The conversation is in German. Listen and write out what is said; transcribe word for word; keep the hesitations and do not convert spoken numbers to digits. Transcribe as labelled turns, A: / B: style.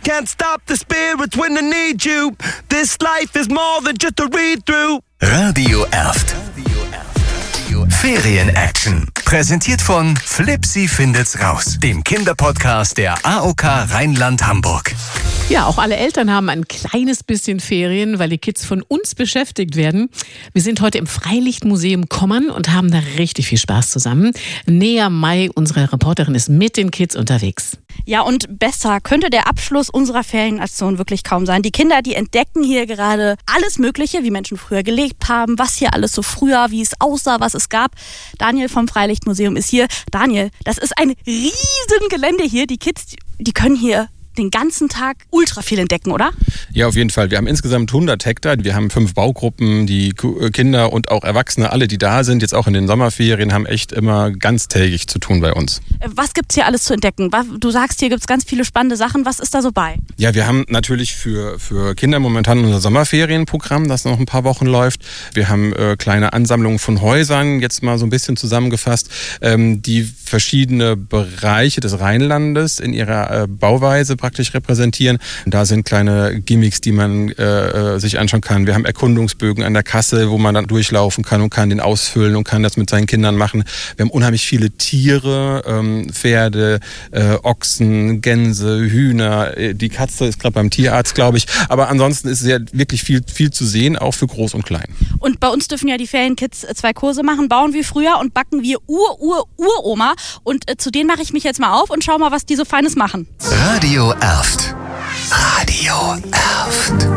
A: can't stop the spirits when I need you. This life is more than just a read-through.
B: Radio Erft. Ferien-Action. Präsentiert von Flipsi findet's raus, dem Kinderpodcast der A O K Rheinland-Hamburg.
C: Ja, auch alle Eltern haben ein kleines bisschen Ferien, weil die Kids von uns beschäftigt werden. Wir sind heute im Freilichtmuseum Kommern und haben da richtig viel Spaß zusammen. Nea May, unsere Reporterin, ist mit den Kids unterwegs.
D: Ja, und besser könnte der Abschluss unserer Ferienaktion wirklich kaum sein. Die Kinder, die entdecken hier gerade alles Mögliche, wie Menschen früher gelebt haben, was hier alles so früher, wie es aussah, was es gab. Daniel vom Freilichtmuseum ist hier. Daniel, das ist ein riesen Gelände hier. Die Kids, die können hier den ganzen Tag ultra viel entdecken, oder?
E: Ja, auf jeden Fall. Wir haben insgesamt hundert Hektar. Wir haben fünf Baugruppen. Die Kinder und auch Erwachsene, alle, die da sind, jetzt auch in den Sommerferien, haben echt immer ganztägig zu tun bei uns.
D: Was gibt's hier alles zu entdecken? Du sagst, hier gibt's ganz viele spannende Sachen. Was ist da so bei?
E: Ja, wir haben natürlich für, für Kinder momentan unser Sommerferienprogramm, das noch ein paar Wochen läuft. Wir haben äh, kleine Ansammlungen von Häusern, jetzt mal so ein bisschen zusammengefasst, ähm, die verschiedene Bereiche des Rheinlandes in ihrer äh, Bauweise praktisch repräsentieren. Da sind kleine Gimmicks, die man äh, sich anschauen kann. Wir haben Erkundungsbögen an der Kasse, wo man dann durchlaufen kann und kann den ausfüllen und kann das mit seinen Kindern machen. Wir haben unheimlich viele Tiere, ähm, Pferde, äh, Ochsen, Gänse, Hühner. Die Katze ist gerade beim Tierarzt, glaube ich. Aber ansonsten ist ja wirklich viel, viel zu sehen, auch für Groß und Klein.
D: Und bei uns dürfen ja die Ferienkids zwei Kurse machen, bauen wie früher und backen wie Ur-Ur-Uroma. Und äh, zu denen mache ich mich jetzt mal auf und schau mal, was die so Feines machen.
B: Radio Erft. Radio Erft.